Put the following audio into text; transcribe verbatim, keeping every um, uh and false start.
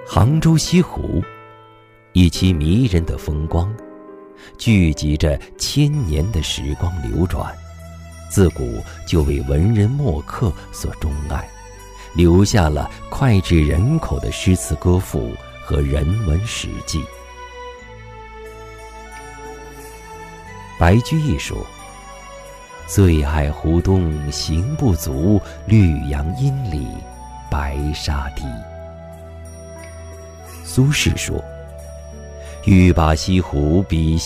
杭州西湖，一期迷人的风光，聚集着千年的时光流转，自古就为文人墨客所钟爱，留下了脍炙人口的诗词歌赋和人文史记。白居易说：“醉爱湖东行不足，绿杨阴里白沙堤。”苏轼说：“欲把西湖比